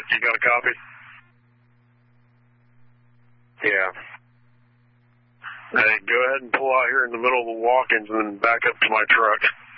You got a copy? Yeah. Hey, go ahead and pull out here in the middle of the walk-ins and then back up to my truck.